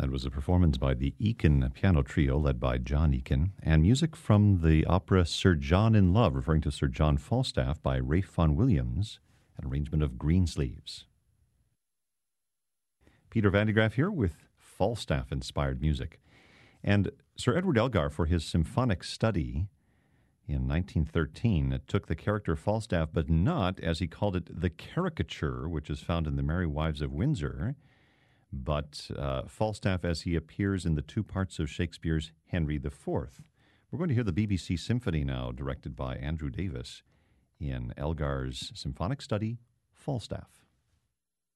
That was a performance by the Eakin Piano Trio, led by John Eakin, and music from the opera Sir John in Love, referring to Sir John Falstaff, by Ralph Vaughan Williams, an arrangement of Greensleeves. Peter Van de Graaff here with Falstaff-inspired music. And Sir Edward Elgar, for his symphonic study in 1913, took the character Falstaff, but not, as he called it, the caricature, which is found in The Merry Wives of Windsor, but Falstaff as he appears in the two parts of Shakespeare's Henry IV. We're going to hear the BBC Symphony now, directed by Andrew Davis, in Elgar's symphonic study, Falstaff.